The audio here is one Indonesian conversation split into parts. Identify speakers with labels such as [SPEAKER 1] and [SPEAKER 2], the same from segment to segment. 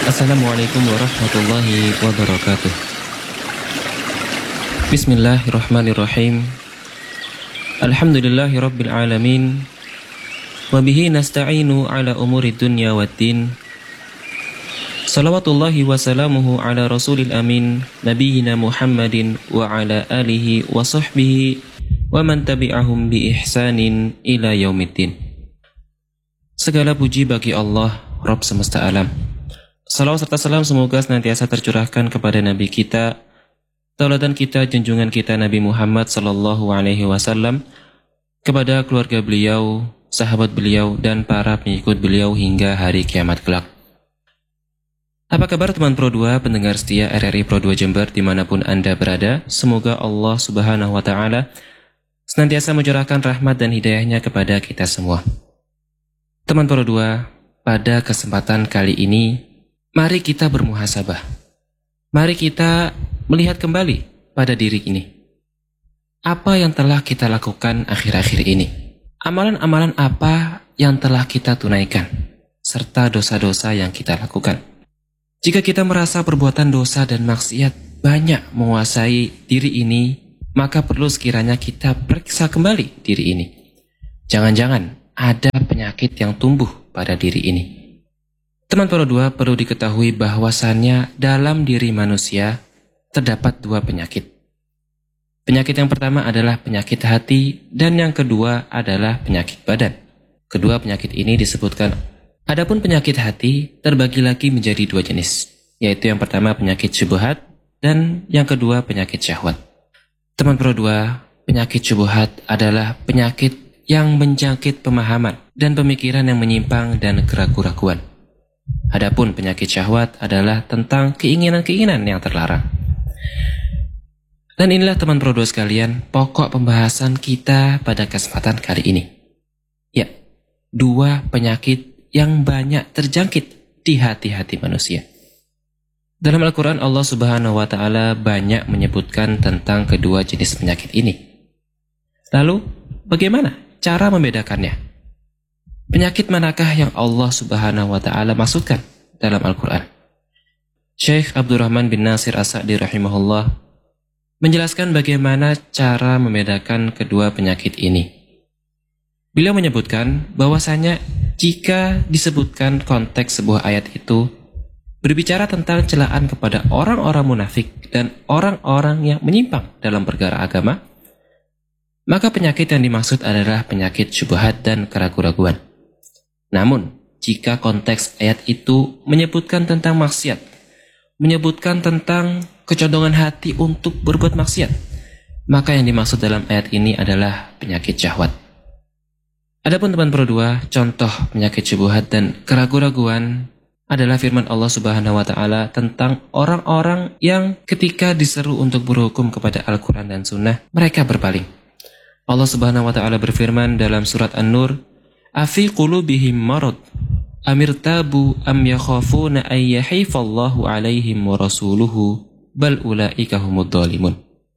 [SPEAKER 1] Assalamualaikum warahmatullahi wabarakatuh. Bismillahirrahmanirrahim. Alhamdulillahi rabbil alamin. Wabihi nasta'inu ala umuri dunya waddin. Salawatullahi wasalamuhu ala rasulil amin, Nabiyyina Muhammadin wa ala alihi wa sahbihi wa man tabi'ahum bi ihsanin ila yaumiddin. Segala puji bagi Allah, Rabb semesta alam. Salawat serta salam semoga senantiasa tercurahkan kepada Nabi kita, tauladan kita, junjungan kita Nabi Muhammad sallallahu alaihi wasallam, kepada keluarga beliau, sahabat beliau, dan para pengikut beliau hingga hari kiamat kelak. Apa kabar teman Pro 2, pendengar setia RRI Pro 2 Jember dimanapun Anda berada? Semoga Allah subhanahu wa ta'ala senantiasa mencurahkan rahmat dan hidayahnya kepada kita semua. Teman Pro 2, pada kesempatan kali ini, mari kita bermuhasabah. Mari kita melihat kembali pada diri ini. Apa yang telah kita lakukan akhir-akhir ini? Amalan-amalan apa yang telah kita tunaikan? Serta dosa-dosa yang kita lakukan. Jika kita merasa perbuatan dosa dan maksiat banyak menguasai diri ini, maka perlu sekiranya kita periksa kembali diri ini. Jangan-jangan ada penyakit yang tumbuh pada diri ini. Teman Pro 2, perlu diketahui bahwasannya dalam diri manusia terdapat dua penyakit. Penyakit yang pertama adalah penyakit hati dan yang kedua adalah penyakit badan. Kedua penyakit ini disebutkan. Adapun penyakit hati terbagi lagi menjadi dua jenis, yaitu yang pertama penyakit syubhat dan yang kedua penyakit syahwat. Teman Pro 2, penyakit syubhat adalah penyakit yang menjangkit pemahaman dan pemikiran yang menyimpang dan keraguan-raguan. Adapun penyakit syahwat adalah tentang keinginan-keinginan yang terlarang. Dan inilah teman Pro 2 sekalian, pokok pembahasan kita pada kesempatan kali ini. Ya, dua penyakit yang banyak terjangkit di hati-hati manusia. Dalam Al-Quran Allah subhanahu wa ta'ala banyak menyebutkan tentang kedua jenis penyakit ini. Lalu, bagaimana cara membedakannya? Penyakit manakah yang Allah subhanahu wa ta'ala maksudkan dalam Al-Quran? Syekh Abdurrahman bin Nasir As-Sa'di rahimahullah menjelaskan bagaimana cara membedakan kedua penyakit ini. Beliau menyebutkan bahwasanya jika disebutkan konteks sebuah ayat itu berbicara tentang celaan kepada orang-orang munafik dan orang-orang yang menyimpang dalam perkara agama, maka penyakit yang dimaksud adalah penyakit syubhat dan keraguan-raguan. Namun, jika konteks ayat itu menyebutkan tentang maksiat, menyebutkan tentang kecondongan hati untuk berbuat maksiat, maka yang dimaksud dalam ayat ini adalah penyakit syahwat. Adapun teman Pro 2, contoh penyakit syubhat dan keraguan-raguan adalah firman Allah subhanahu wa ta'ala tentang orang-orang yang ketika diseru untuk berhukum kepada Al-Quran dan Sunnah, mereka berpaling. Allah subhanahu wa ta'ala berfirman dalam surat An-Nur, Afi qulubihim marad amirtabu am yakhafuna ay yahifallahu alaihim wa rasuluhu bal ulaika humud dhalimun.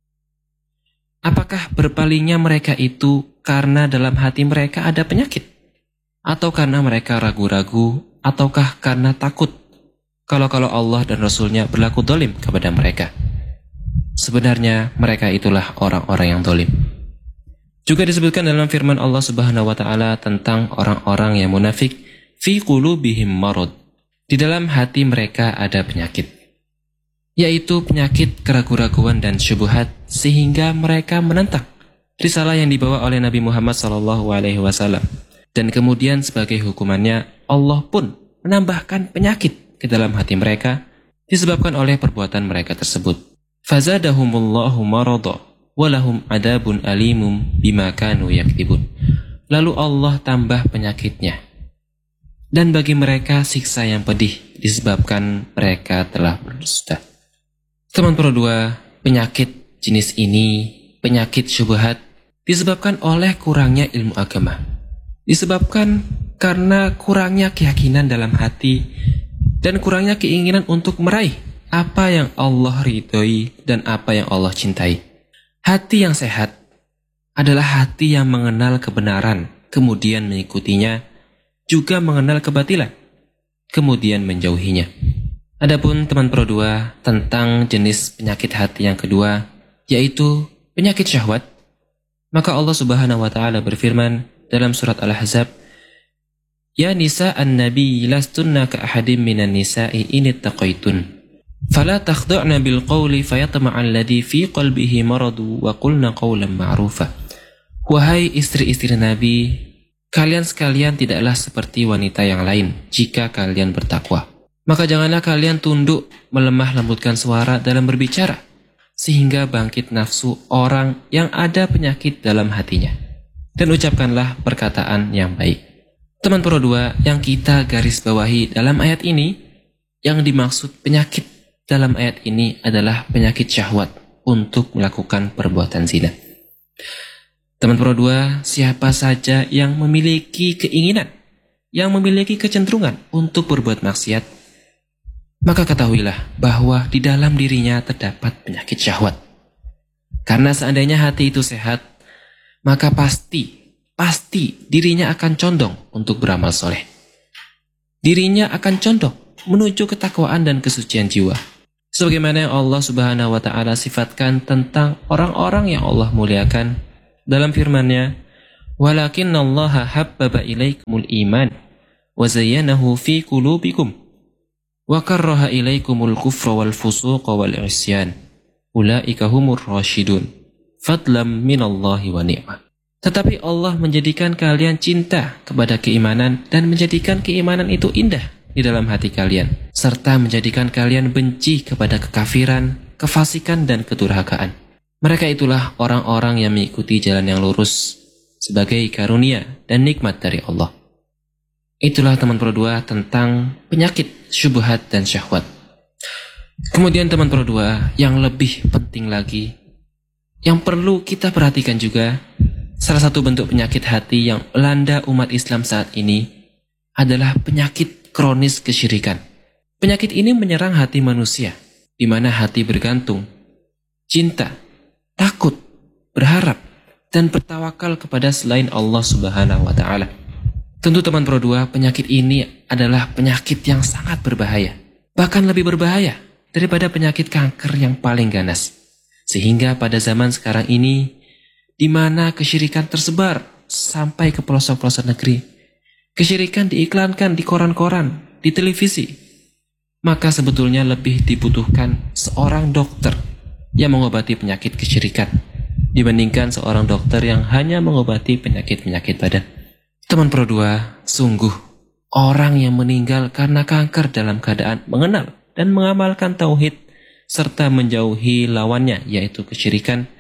[SPEAKER 1] Apakah berpalingnya mereka itu karena dalam hati mereka ada penyakit? Atau karena mereka ragu-ragu? Ataukah karena takut kalau Allah dan Rasulnya berlaku dhalim kepada mereka? Sebenarnya mereka itulah orang-orang yang dhalim. Juga disebutkan dalam firman Allah subhanahu wa ta'ala tentang orang-orang yang munafik, fi qulubihim marad, di dalam hati mereka ada penyakit, yaitu penyakit keraguan-raguan dan syubhat, sehingga mereka menentang risalah yang dibawa oleh Nabi Muhammad SAW. Dan kemudian sebagai hukumannya, Allah pun menambahkan penyakit ke dalam hati mereka disebabkan oleh perbuatan mereka tersebut. Fazadahumullahu marada walahum adabun alimum bima kanu yaktibun. Lalu Allah tambah penyakitnya, dan bagi mereka siksa yang pedih disebabkan mereka telah berdusta. Teman Pro 2, penyakit jenis ini, penyakit syubhat, disebabkan oleh kurangnya ilmu agama. Disebabkan karena kurangnya keyakinan dalam hati dan kurangnya keinginan untuk meraih apa yang Allah ridhoi dan apa yang Allah cintai. Hati yang sehat adalah hati yang mengenal kebenaran, kemudian mengikutinya, juga mengenal kebatilan, kemudian menjauhinya. Adapun teman Pro 2 tentang jenis penyakit hati yang kedua, yaitu penyakit syahwat, maka Allah Subhanahu wa taala berfirman dalam surat Al-Ahzab, "Ya nisa an-nabi lastunna ka ahadim minan nisa'i in ittaqaitun. Fala takhda'na bil qawli fayatma'a alladhi fi qalbihi maradu wa qulna qawlan ma'rufa." Wahai istri-istri Nabi, kalian sekalian tidaklah seperti wanita yang lain jika kalian bertakwa. Maka janganlah kalian tunduk melemah lembutkan suara dalam berbicara, sehingga bangkit nafsu orang yang ada penyakit dalam hatinya. Dan ucapkanlah perkataan yang baik. Teman Pro 2, yang kita garis bawahi dalam ayat ini, yang dimaksud penyakit dalam ayat ini adalah penyakit syahwat untuk melakukan perbuatan zina. Teman Pro 2, siapa saja yang memiliki keinginan, yang memiliki kecenderungan untuk berbuat maksiat, maka ketahuilah bahwa di dalam dirinya terdapat penyakit syahwat. Karena seandainya hati itu sehat, maka pasti dirinya akan condong untuk beramal soleh. Dirinya akan condong menuju ketakwaan dan kesucian jiwa. Sebagaimana yang Allah Subhanahu wa taala sifatkan tentang orang-orang yang Allah muliakan dalam firman-Nya, "Walakinnallaha habbaba ilaikumul iman wa zayyanahu fi qulubikum wa karraha ilaikumul kufra wal fusuqa wal isyan. Ulaika humur rasyidun. Fadlam minallahi wa ni'mah." Tetapi Allah menjadikan kalian cinta kepada keimanan dan menjadikan keimanan itu indah di dalam hati kalian, serta menjadikan kalian benci kepada kekafiran, kefasikan dan kedurhakaan. Mereka itulah orang-orang yang mengikuti jalan yang lurus sebagai karunia dan nikmat dari Allah. Itulah teman Pro 2 tentang penyakit syubhat dan syahwat. Kemudian teman Pro 2, yang lebih penting lagi, yang perlu kita perhatikan juga, salah satu bentuk penyakit hati yang melanda umat Islam saat ini adalah penyakit kronis kesyirikan. Penyakit ini menyerang hati manusia, di mana hati bergantung, cinta, takut, berharap, dan bertawakal kepada selain Allah Subhanahu wa taala. Tentu teman Pro 2, penyakit ini adalah penyakit yang sangat berbahaya. Bahkan lebih berbahaya daripada penyakit kanker yang paling ganas. Sehingga pada zaman sekarang ini, di mana kesyirikan tersebar sampai ke pelosok-pelosok negeri, kesyirikan diiklankan di koran-koran, di televisi, maka sebetulnya lebih dibutuhkan seorang dokter yang mengobati penyakit kesyirikan dibandingkan seorang dokter yang hanya mengobati penyakit-penyakit badan. Teman Pro 2, sungguh orang yang meninggal karena kanker dalam keadaan mengenal dan mengamalkan tauhid serta menjauhi lawannya yaitu kesyirikan,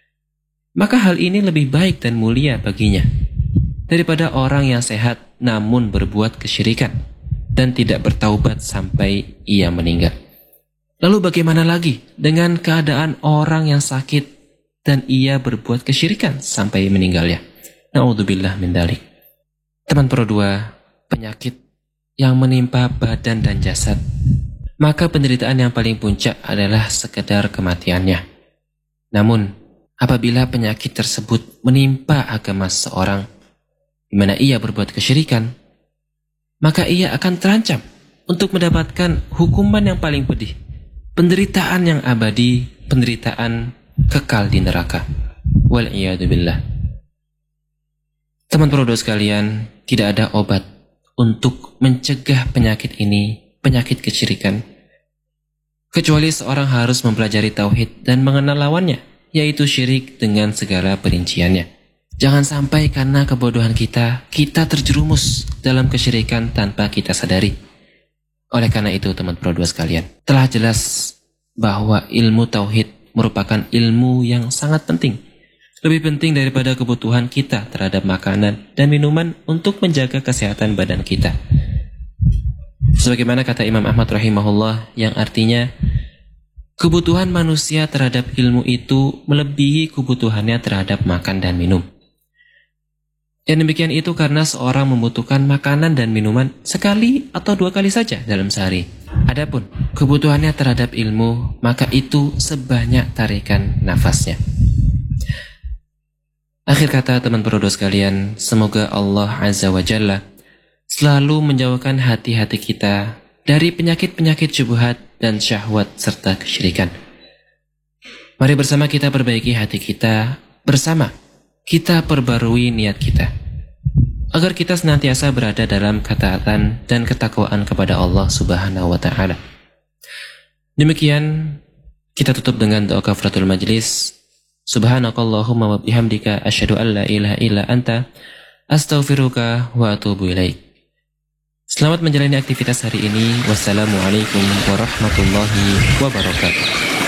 [SPEAKER 1] maka hal ini lebih baik dan mulia baginya daripada orang yang sehat namun berbuat kesyirikan dan tidak bertaubat sampai ia meninggal. Lalu bagaimana lagi dengan keadaan orang yang sakit dan ia berbuat kesyirikan sampai meninggalnya? Na'udzubillah min dzalik. Teman Pro 2, penyakit yang menimpa badan dan jasad, maka penderitaan yang paling puncak adalah sekedar kematiannya. Namun, apabila penyakit tersebut menimpa agama seseorang, di mana ia berbuat kesyirikan, maka ia akan terancam untuk mendapatkan hukuman yang paling pedih, penderitaan yang abadi, penderitaan kekal di neraka. Wal'iyadu-billah. Teman Pro 2 sekalian, tidak ada obat untuk mencegah penyakit ini, penyakit kesyirikan, kecuali seorang harus mempelajari tauhid dan mengenal lawannya, yaitu syirik dengan segala perinciannya. Jangan sampai karena kebodohan kita terjerumus dalam kesyirikan tanpa kita sadari. Oleh karena itu teman Pro 2 sekalian, telah jelas bahwa ilmu tauhid merupakan ilmu yang sangat penting. Lebih penting daripada kebutuhan kita terhadap makanan dan minuman untuk menjaga kesehatan badan kita. Sebagaimana kata Imam Ahmad rahimahullah, yang artinya kebutuhan manusia terhadap ilmu itu melebihi kebutuhannya terhadap makan dan minum. Yang demikian itu karena seorang membutuhkan makanan dan minuman sekali atau 2 kali saja dalam sehari. Adapun kebutuhannya terhadap ilmu, maka itu sebanyak tarikan nafasnya. Akhir kata teman Pro 2 sekalian, semoga Allah Azza wa Jalla selalu menjauhkan hati-hati kita dari penyakit-penyakit syubhat dan syahwat serta kesyirikan. Mari bersama kita perbaiki hati kita, bersama kita perbarui niat kita, agar kita senantiasa berada dalam ketaatan dan ketakwaan kepada Allah Subhanahu wa Ta'ala. Demikian kita tutup dengan doa kafaratul majlis. Subhanakallahumma wa bihamdika asyhadu an la ilaha illa anta astaghfiruka wa atubu ilaik. Selamat menjalani aktivitas hari ini. Wassalamualaikum warahmatullahi wabarakatuh.